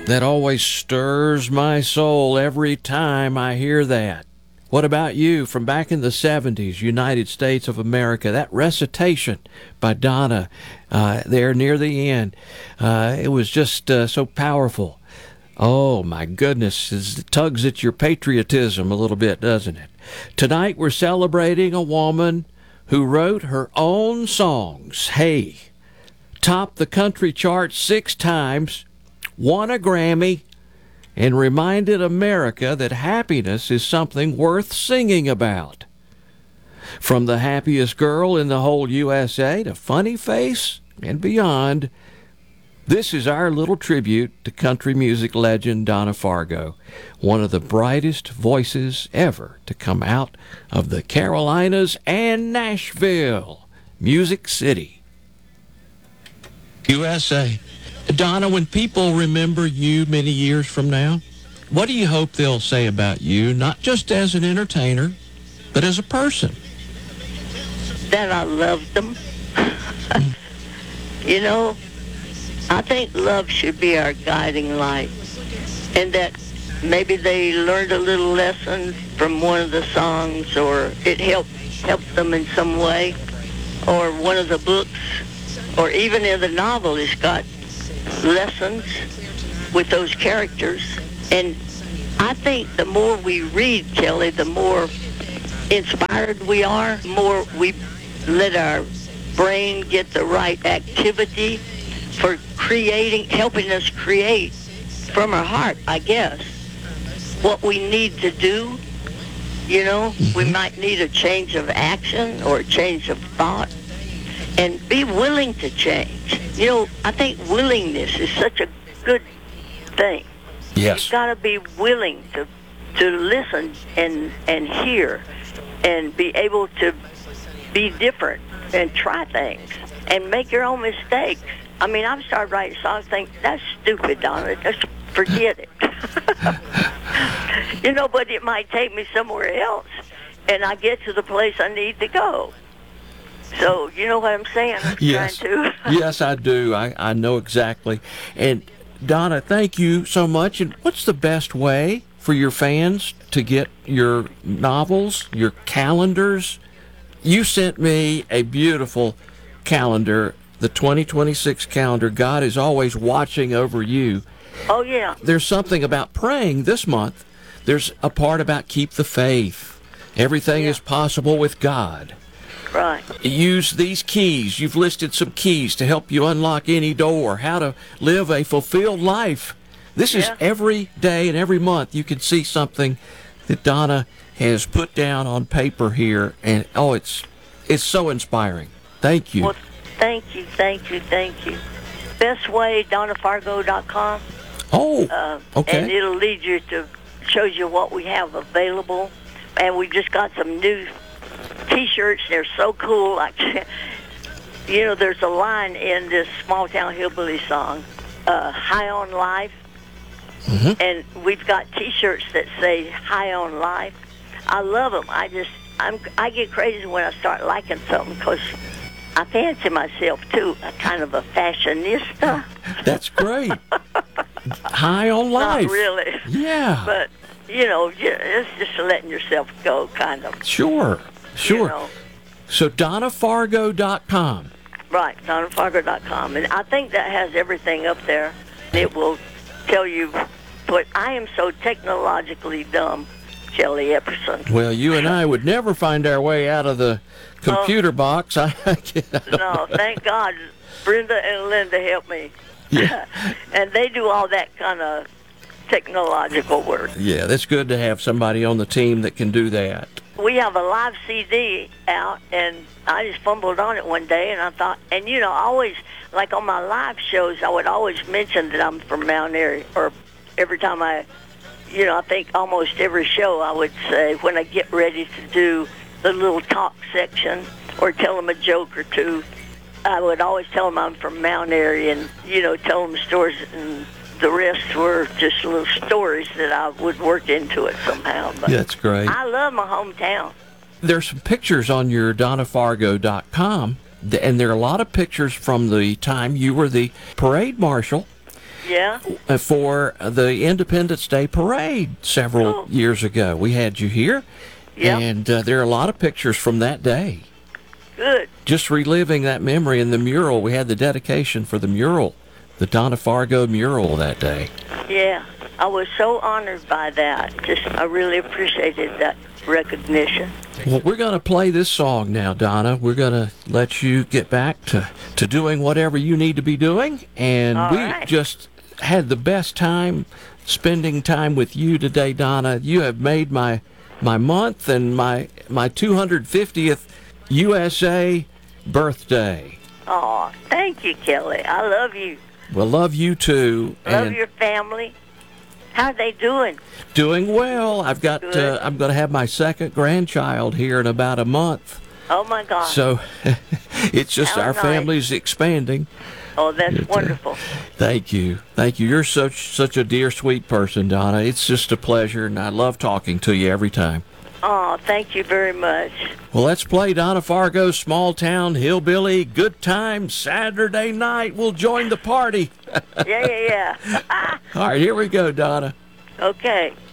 That always stirs my soul every time I hear that. What about you from back in the 70s, United States of America? That recitation by Donna there near the end, it was just so powerful. Oh, my goodness, it tugs at your patriotism a little bit, doesn't it? Tonight we're celebrating a woman who wrote her own songs. Hey, topped the country chart 6 times, won a Grammy, and reminded America that happiness is something worth singing about. From the happiest girl in the whole USA to Funny Face and beyond, this is our little tribute to country music legend Donna Fargo, one of the brightest voices ever to come out of the Carolinas and Nashville, Music City, USA. Donna, when people remember you many years from now, what do you hope they'll say about you, not just as an entertainer, but as a person? That I loved them. You know, I think love should be our guiding light, and that maybe they learned a little lesson from one of the songs, or it helped them in some way, or one of the books, or even in the novel it's got lessons with those characters. And I think the more we read, Kelly, the more inspired we are, the more we let our brain get the right activity for helping us create from our heart, I guess, what we need to do. You know, we might need a change of action or a change of thought, and be willing to change. You know, I think willingness is such a good thing. Yes. You've got to be willing to listen and hear and be able to be different and try things and make your own mistakes. I mean, I've started writing songs think that's stupid, Donna. Just forget it. You know, but it might take me somewhere else, and I get to the place I need to go. So, you know what I'm saying? Yes. Trying to. Yes, I do. I know exactly. And, Donna, thank you so much. And what's the best way for your fans to get your novels, your calendars? You sent me a beautiful calendar, the 2026 calendar. God is always watching over you. Oh, yeah. There's something about praying this month. There's a part about keep the faith. Everything is possible with God. Right. Use these keys. You've listed some keys to help you unlock any door, how to live a fulfilled life. This is every day and every month you can see something that Donna has put down on paper here, and it's so inspiring. Thank you. Well, thank you. Best way, DonnaFargo.com. Oh, okay. And it'll lead you shows you what we have available. And we just got some new T-shirts. They're so cool. Like, you know, there's a line in this Small Town Hillbilly song, High on Life. Mm-hmm. And we've got T-shirts that say High on Life. I love them. I get crazy when I start liking something because I fancy myself, too, a kind of a fashionista. That's great. High on life. Not really. Yeah. But, you know, it's just letting yourself go, kind of. Sure. You know. So DonnaFargo.com. Right, DonnaFargo.com. And I think that has everything up there. It will tell you, but I am so technologically dumb, Kelly Epperson. Well, you and I would never find our way out of the computer box. No, thank God. Brenda and Linda helped me. Yeah. And they do all that kind of technological work. Yeah, that's good to have somebody on the team that can do that. We have a live CD out, and I just fumbled on it one day, and I thought, and you know, always, like on my live shows, I would always mention that I'm from Mount Airy, or every time I think almost every show I would say, when I get ready to do the little talk section or tell them a joke or two, I would always tell them I'm from Mount Airy and, you know, tell them stories, and the rest were just little stories that I would work into it somehow. But that's great. I love my hometown. There's some pictures on your DonnaFargo.com, and there are a lot of pictures from the time you were the parade marshal Yeah. for the Independence Day parade several years ago. We had you here, and there are a lot of pictures from that day. Good. Just reliving that memory in the mural. We had the dedication for the mural, the Donna Fargo mural that day. Yeah. I was so honored by that. I really appreciated that recognition. Well, we're going to play this song now, Donna. We're going to let you get back to doing whatever you need to be doing. And All we right. just had the best time spending time with you today, Donna. You have made my month and my 250th USA birthday. Oh, thank you, Kelly. I love you. Well, love you too. Love and your family. How are they doing? doing well. I've got Good. I'm going to have my second grandchild here in about a month. Oh, my God. So it's just How our nice. family's expanding. Oh, that's wonderful. Thank you. You're such a dear, sweet person, Donna. It's just a pleasure, and I love talking to you every time. Oh, thank you very much. Well, let's play Donna Fargo's Small Town Hillbilly Good Time Saturday Night. We'll join the party. Yeah. All right, here we go, Donna. Okay.